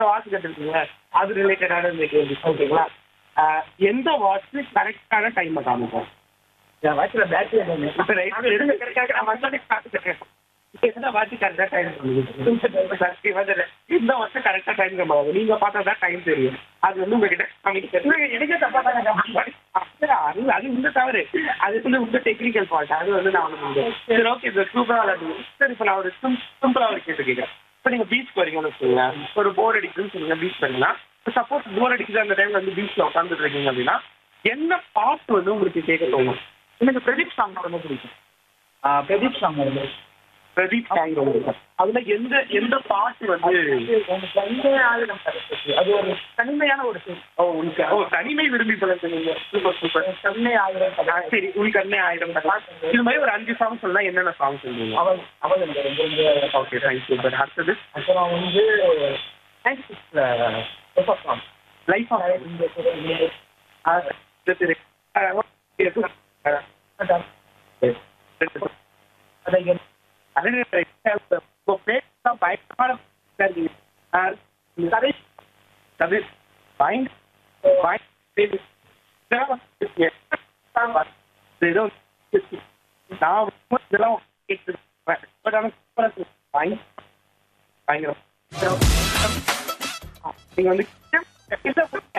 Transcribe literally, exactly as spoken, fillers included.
Watch கட்டிருக்கீங்க அது ரிலேட்டடான இந்த கேள்வி ஓகேங்களா? ஆஹ் எந்த வாட்ச் கரெக்டான டைமை காமிக்கும்? என் வாட்சில் பேட்டரி இப்ப right ல இருந்து கிடைக்காத நான் வந்தோடனே பார்த்துட்டேன். எந்த வாட்ச் கரெக்டா டைம் சொல்லுங்க. இந்த வாட்ச் கரெக்டா டைம் காமிக்கும். நீங்க பார்த்தா டைம் தெரியும். அது வந்து உங்ககிட்ட கம்யூனிகேட் எனக்கே தப்பா தானே அது அது இந்த தவறு. அது வந்து உங்க டெக்னிக்கல் ஃபால்ட். அது வந்து நான் வந்து சரி ஓகே இது சூப்பரா விளையாடுங்க. சரி இப்போ நான் ஒரு சிம்பிளா ஒரு கேட்டு கேட்குறேன். இப்போ நீங்க பீச் போறீங்கன்னு வச்சுக்கோங்களேன். ஒரு போர் அடிக்குதுன்னு சொல்லுங்க பீச் போறீங்கன்னா சப்போஸ் போர் அடிக்குது அந்த டைம்ல வந்து பீச்ல உட்காந்துட்டு இருக்கீங்க அப்படின்னா என்ன பாட்டு வந்து உங்களுக்கு கேட்க தோணும்? எனக்கு பிரதீப் சாங் ரொம்ப பிடிக்கும். பிரதீப் சாங் வருது. பிரதீப் சாங் ரொம்ப பிடிக்கும். அதுல எந்த எந்த பாட்டு வந்து எனக்கு தனிமையாயிரம் கிடைச்சிருக்கு. அது ஒரு தனிமையான ஒரு சீன். ஓ உனக்கு ஓ தனிமை விரும்பி சொல்லுங்க. Super super. தனிமை ஆயிரம் ஆ, சரி உனக்கு அண்ணே ஆயிரம் தகவல். இது மாதிரி ஒரு அஞ்சு சாங் சொல்லலாம். என்னென்ன சாங் சொல்லுவீங்க? அவள் அவள் எனக்கு ரொம்ப ரொம்ப ஓகே தேங்க் சூப்பர். அடுத்தது அப்புறம் வந்து நைன்டி சிக்ஸில் சாங் லைஃப் ஆஃப் நீங்க வந்து